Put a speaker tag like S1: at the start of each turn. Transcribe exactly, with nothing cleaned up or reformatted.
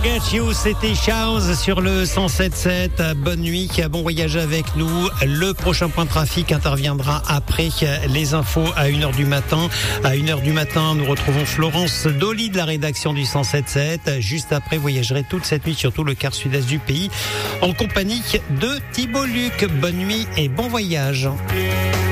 S1: Forget You, c'était Charles sur le cent sept sept. Bonne nuit, bon voyage avec nous. Le prochain point de trafic interviendra après les infos à une heure du matin. À une heure du matin, nous retrouvons Florence Dolly de la rédaction du cent sept sept. Juste après, voyagerez toute cette nuit sur tout le quart sud-est du pays en compagnie de Thibault Luc. Bonne nuit et bon voyage.